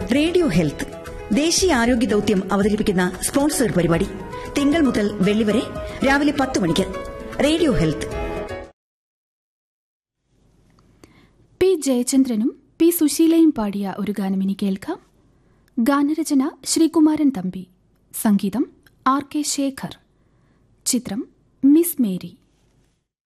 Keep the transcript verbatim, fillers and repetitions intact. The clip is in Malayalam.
റേഡിയോ ഹെൽത്ത് ദേശീയ ആരോഗ്യ ദൌത്യം അവതരിപ്പിക്കുന്ന സ്പോൺസർ പരിപാടി തിങ്കൾ മുതൽ വെള്ളി വരെ രാവിലെ പത്ത് മണിക്ക്. Radio health. പി ജയചന്ദ്രനും പി സുശീലയും പാടിയ ഒരു ഗാനം ഇനി കേൾക്കാം. ഗാനരചന ശ്രീകുമാരൻ തമ്പി, സംഗീതം ആർ കെ ശേഖർ. ചിത്രം മിസ് മേരി.